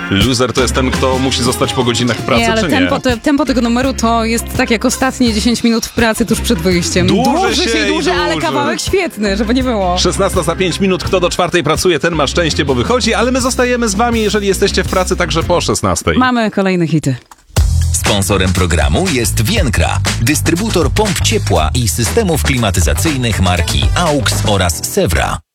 Loser to jest ten, kto musi zostać po godzinach pracy, Nie, ale czy nie? tempo tego numeru to jest tak jak ostatnie 10 minut w pracy tuż przed wyjściem. Dłuży, ale kawałek świetny, żeby nie było. 16 za 5 minut, kto do 4 pracuje, ten ma szczęście, bo wychodzi, ale my zostajemy z wami, jeżeli jesteście w pracy, także po 16. Mamy kolejne hity. Sponsorem programu jest Vienkra, dystrybutor pomp ciepła i systemów klimatyzacyjnych marki AUX oraz Sewra.